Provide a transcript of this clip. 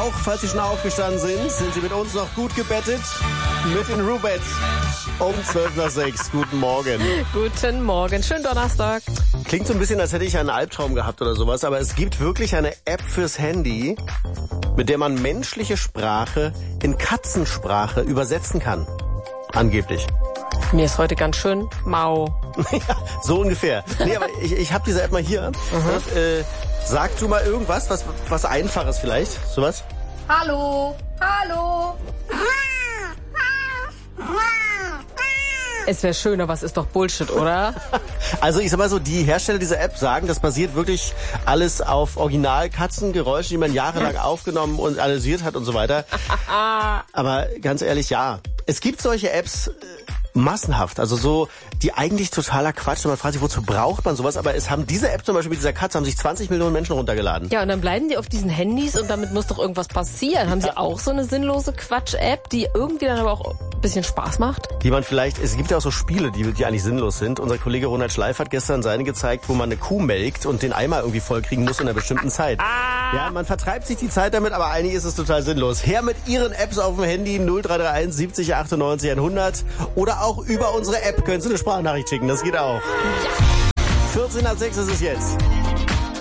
auch, falls Sie schon aufgestanden sind Sie mit uns noch gut gebettet mit den Rubettes um 5:55. Guten Morgen. Guten Morgen, schönen Donnerstag. Klingt so ein bisschen, als hätte ich einen Albtraum gehabt oder sowas, aber es gibt wirklich eine App fürs Handy, mit der man menschliche Sprache in Katzensprache übersetzen kann. Angeblich. Mir ist heute ganz schön mau. Ja, so ungefähr. Nee, aber ich habe diese App mal hier. Sag du mal irgendwas, was Einfaches vielleicht, sowas? Hallo, hallo. Es wäre schön, aber es ist doch Bullshit, oder? Also ich sag mal so, die Hersteller dieser App sagen, das basiert wirklich alles auf Original-Katzengeräuschen, die man jahrelang aufgenommen und analysiert hat und so weiter. Aber ganz ehrlich, ja. Es gibt solche Apps massenhaft, also so, die eigentlich totaler Quatsch sind. Man fragt sich, wozu braucht man sowas? Aber es haben diese App zum Beispiel mit dieser Katze, haben sich 20 Millionen Menschen runtergeladen. Ja, und dann bleiben die auf diesen Handys und damit muss doch irgendwas passieren. Haben sie auch so eine sinnlose Quatsch-App, die irgendwie dann aber auch ein bisschen Spaß macht? Die man vielleicht, es gibt ja auch so Spiele, die eigentlich sinnlos sind. Unser Kollege Ronald Schleif hat gestern seine gezeigt, wo man eine Kuh melkt und den Eimer irgendwie vollkriegen muss in einer bestimmten Zeit. Ja, man vertreibt sich die Zeit damit, aber eigentlich ist es total sinnlos. Her mit Ihren Apps auf dem Handy 0331 70 98 100 oder auch über unsere App können Sie eine Sprachnachricht schicken, das geht auch. 14:06 ist es jetzt.